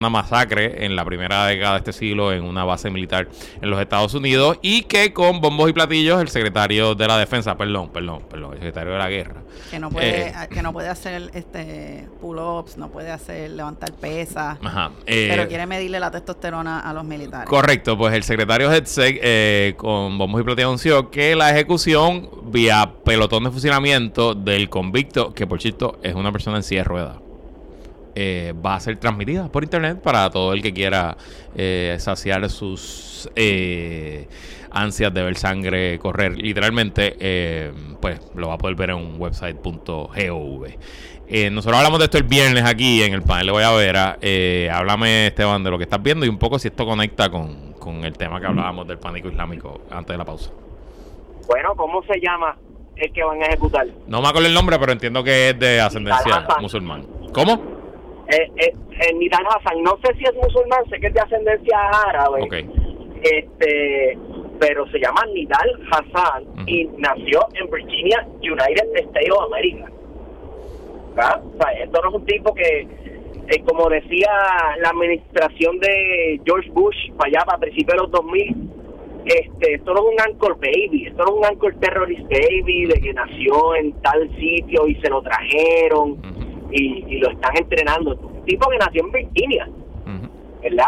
una masacre en la primera década de este siglo en una base militar en los Estados Unidos, y que con bombos y platillos el secretario de la defensa, el secretario de la guerra, que no puede hacer pull-ups, no puede hacer levantar pesas, pero quiere medirle la testosterona a los militares. Correcto, pues el secretario Hegseth con bombos y platillos anunció que la ejecución vía pelotón de fusilamiento del convicto, que por cierto es una persona en silla de ruedas, va a ser transmitida por internet para todo el que quiera saciar sus ansias de ver sangre correr. Literalmente, pues lo va a poder ver en un website.gov. Nosotros hablamos de esto el viernes aquí en el panel de Guayabera. Háblame, Esteban, de lo que estás viendo y un poco si esto conecta con el tema que hablábamos del pánico islámico antes de la pausa. Bueno, ¿cómo se llama el que van a ejecutar? No me acuerdo el nombre, pero entiendo que es de ascendencia musulmán. ¿Cómo? Nidal Hassan, no sé si es musulmán, sé que es de ascendencia árabe. Okay. Pero se llama Nidal Hassan y nació en Virginia, United States of America. ¿Ah? O sea, esto no es un tipo que, como decía la administración de George Bush para allá, para principios de los 2000, esto no es un anchor baby, esto no es un anchor terrorist baby de que nació en tal sitio y se lo trajeron y lo están entrenando. Es un tipo que nació en Virginia, ¿verdad?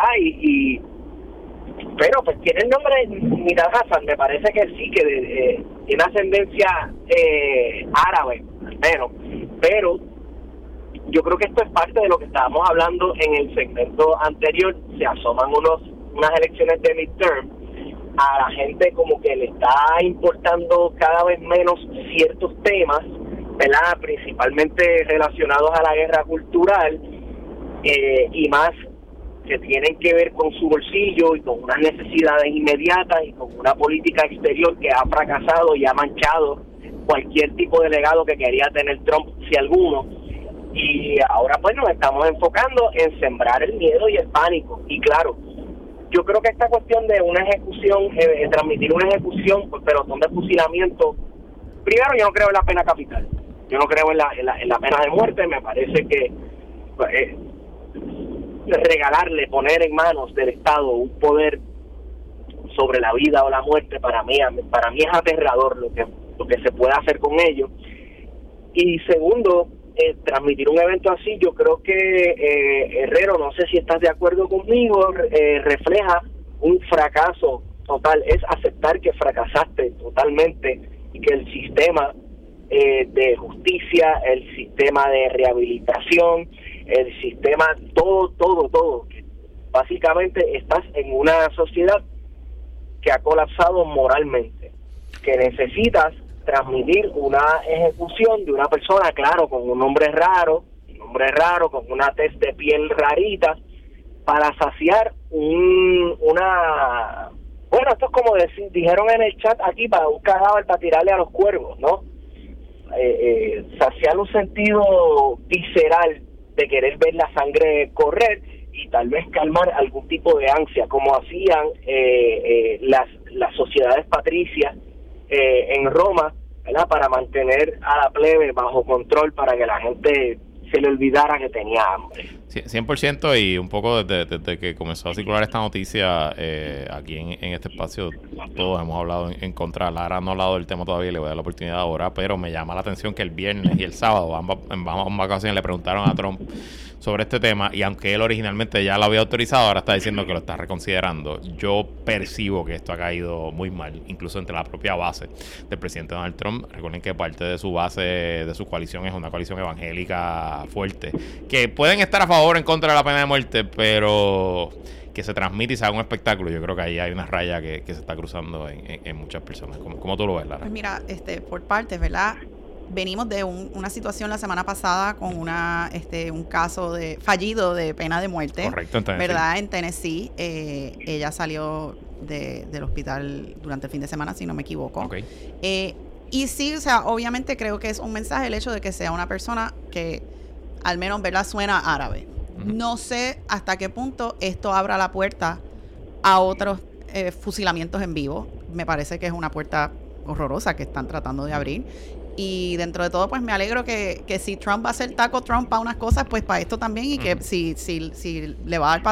Pero pues tiene el nombre de Nidal Hassan, me parece que sí, que tiene ascendencia árabe, pero yo creo que esto es parte de lo que estábamos hablando en el segmento anterior. Se asoman unas elecciones de midterm, a la gente como que le está importando cada vez menos ciertos temas, ¿verdad? Principalmente relacionados a la guerra cultural, y más que tienen que ver con su bolsillo y con unas necesidades inmediatas y con una política exterior que ha fracasado y ha manchado cualquier tipo de legado que quería tener Trump, si alguno. Y ahora pues nos estamos enfocando en sembrar el miedo y el pánico. Y claro, yo creo que esta cuestión de una ejecución, transmitir una ejecución por pelotón de fusilamiento, primero yo no creo en la pena capital, yo no creo en la pena de muerte. Me parece que regalarle, poner en manos del Estado un poder sobre la vida o la muerte, para mí es aterrador lo que se puede hacer con ello. Y segundo, transmitir un evento así, yo creo que Herrero, no sé si estás de acuerdo conmigo, refleja un fracaso total. Es aceptar que fracasaste totalmente y que el sistema de justicia, el sistema de rehabilitación, el sistema, todo, que básicamente estás en una sociedad que ha colapsado moralmente, que necesitas transmitir una ejecución de una persona, claro, con un nombre raro, con una tez de piel rarita, para saciar una... Bueno, esto es como dijeron en el chat aquí, para un cadáver para tirarle a los cuervos, ¿no? Saciar un sentido visceral de querer ver la sangre correr y tal vez calmar algún tipo de ansia, como hacían las sociedades patricias en Roma, ¿verdad? Para mantener a la plebe bajo control, para que la gente se le olvidara que tenía hambre. 100%, y un poco desde que comenzó a circular esta noticia aquí en este espacio, todos hemos hablado en contra. Lara no ha hablado del tema todavía, le voy a dar la oportunidad ahora, pero me llama la atención que el viernes y el sábado, en ambas ocasiones, le preguntaron a Trump sobre este tema, y aunque él originalmente ya lo había autorizado, ahora está diciendo que lo está reconsiderando. Yo percibo que esto ha caído muy mal, incluso entre la propia base del presidente Donald Trump. Recuerden que parte de su base, de su coalición, es una coalición evangélica fuerte, que pueden estar a favor o en contra de la pena de muerte, pero que se transmite y se haga un espectáculo. Yo creo que ahí hay una raya que se está cruzando en muchas personas. ¿Cómo tú lo ves, Lara? Pues mira, por partes, ¿verdad? Venimos de una situación la semana pasada con un caso fallido de pena de muerte. Correcto, en Tennessee. ¿Verdad? En Tennessee. Ella salió del hospital durante el fin de semana, si no me equivoco. Okay. Y sí, o sea, obviamente creo que es un mensaje el hecho de que sea una persona que al menos, ¿verdad?, suena árabe. No sé hasta qué punto esto abra la puerta a otros fusilamientos en vivo. Me parece que es una puerta horrorosa que están tratando de abrir. Y dentro de todo, pues me alegro que si Trump va a ser taco Trump para unas cosas, pues para esto también, y que si le va a dar para